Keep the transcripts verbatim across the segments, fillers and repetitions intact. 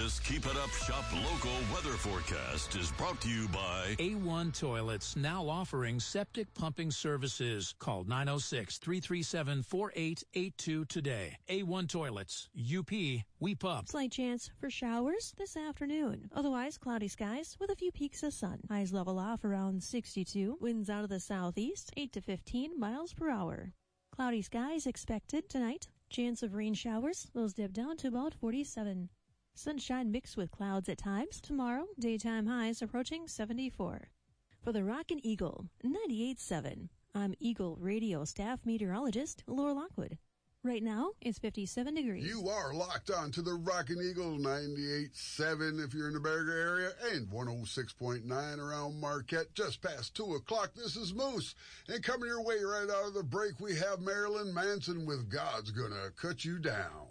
This Keep It Up Shop Local weather forecast is brought to you by A one Toilets, now offering septic pumping services. Call nine oh six, three three seven, four eight eight two today. A one Toilets, U P, we pump. Slight chance for showers this afternoon. Otherwise, cloudy skies with a few peaks of sun. Highs level off around sixty-two. Winds out of the southeast, eight to fifteen miles per hour. Cloudy skies expected tonight. Chance of rain showers. Those dip down to about forty-seven. Sunshine mixed with clouds at times. Tomorrow, daytime highs approaching seventy-four. For the Rockin' Eagle, ninety-eight point seven. I'm Eagle Radio staff meteorologist Laura Lockwood. Right now, it's fifty-seven degrees. You are locked on to the Rockin' Eagle ninety-eight point seven if you're in the Berger area, and one oh six point nine around Marquette. Just past two o'clock, this is Moose. And coming your way right out of the break, we have Marilyn Manson with God's Gonna Cut You Down.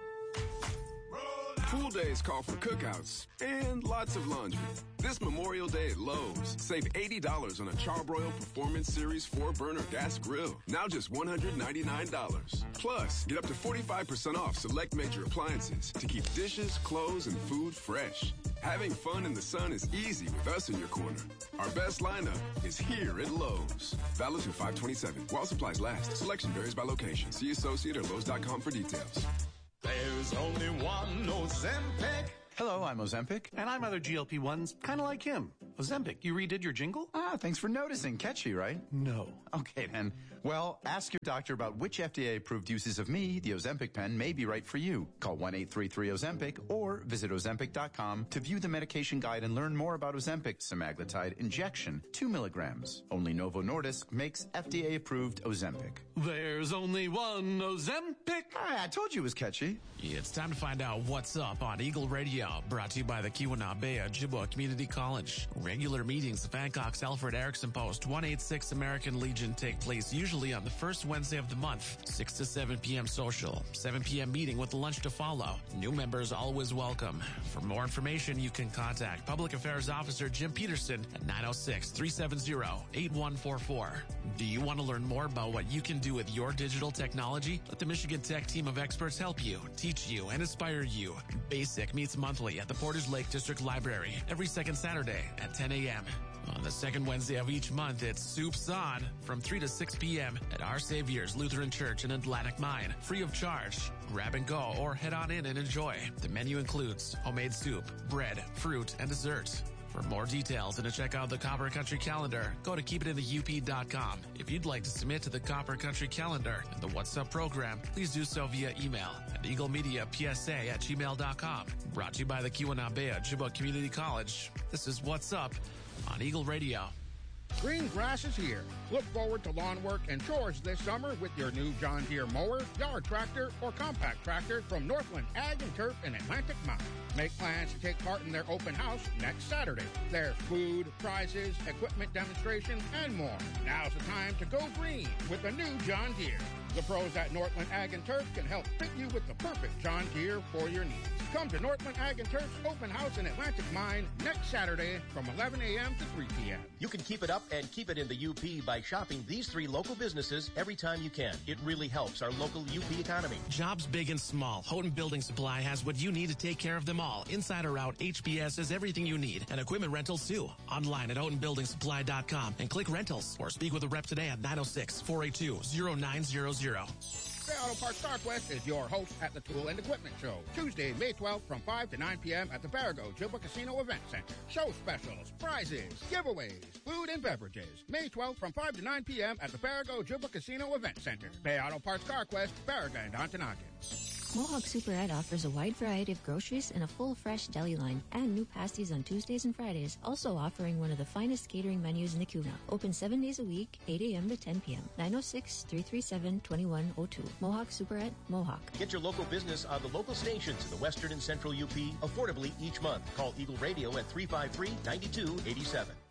Pool days call for cookouts and lots of laundry. This Memorial Day at Lowe's, save eighty dollars on a Charbroil Performance Series four burner gas grill. Now just one hundred ninety-nine dollars. Plus, get up to forty-five percent off select major appliances to keep dishes, clothes, and food fresh. Having fun in the sun is easy with us in your corner. Our best lineup is here at Lowe's. Valid through five twenty-seven. While supplies last. Selection varies by location. See associate or Lowe's dot com for details. There's only one Ozempic. Hello, I'm Ozempic. And I'm other G L P ones, kind of like him. Ozempic, you redid your jingle? Ah, thanks for noticing. Catchy, right? No. Okay, then. Well, ask your doctor about which F D A-approved uses of me, the Ozempic pen, may be right for you. Call one eight three three Ozempic or visit Ozempic dot com to view the medication guide and learn more about Ozempic semaglutide injection, two milligrams. Only Novo Nordisk makes F D A-approved Ozempic. There's only one Ozempic. Ah, I told you it was catchy. It's time to find out what's up on Eagle Radio. Brought to you by the Keweenaw Ojibwa Community College. Regular meetings of Hancock's Alfred Erickson Post one eighty-six American Legion take place usually on the first Wednesday of the month. six to seven p.m. social, seven p.m. meeting with lunch to follow. New members always welcome. For more information, you can contact Public Affairs Officer Jim Peterson at nine oh six, three seven zero, eight one four four. Do you want to learn more about what you can do with your digital technology? Let the Michigan Tech team of experts help you, teach you, and inspire you. BASIC meets monthly at the Portage Lake District Library every second Saturday at ten a.m. On the second Wednesday of each month, it's Soups On from three to six p.m. at Our Savior's Lutheran Church in Atlantic Mine, free of charge. Grab and go or head on in and enjoy. The menu includes homemade soup, bread, fruit, and dessert. For more details and to check out the Copper Country Calendar, go to keep it in the U P dot com. If you'd like to submit to the Copper Country Calendar and the What's Up program, please do so via email at eaglemediapsa at gmail dot com. Brought to you by the Keweenaw Ojibwa Community College. This is What's Up on Eagle Radio. Green grass is here. Look forward to lawn work and chores this summer with your new John Deere mower, yard tractor, or compact tractor from Northland Ag and Turf in Atlantic Mine. Make plans to take part in their open house next Saturday. There's food, prizes, equipment demonstration, and more. Now's the time to go green with the new John Deere. The pros at Northland Ag and Turf can help fit you with the perfect John Deere for your needs. Come to Northland Ag and Turf's open house in Atlantic Mine next Saturday from eleven a.m. to three p.m. You can keep it up and keep it in the U P by shopping these three local businesses every time you can. It really helps our local U P economy. Jobs big and small. Houghton Building Supply has what you need to take care of them all. Inside or out, H B S has everything you need. And equipment rentals too. Online at houghton building supply dot com and click rentals or speak with a rep today at nine oh six, four eight two, oh nine hundred. Bay Auto Parts StarQuest is your host at the Tool and Equipment Show. Tuesday, May twelfth from five to nine p.m. at the Barago Ojibwa Casino Event Center. Show specials, prizes, giveaways, food and beverages. May twelfth from five to nine p.m. at the Barago Ojibwa Casino Event Center. Bay Auto Parts StarQuest, Baraga and Ontonagon. Mohawk Superette offers a wide variety of groceries and a full fresh deli line and new pasties on Tuesdays and Fridays, also offering one of the finest catering menus in the Kuna. Open seven days a week, eight a.m. to ten p.m. nine oh six, three three seven, two one oh two. Mohawk Superette, Mohawk. Get your local business on the local stations in the western and central U P affordably each month. Call Eagle Radio at three five three, nine two eight seven.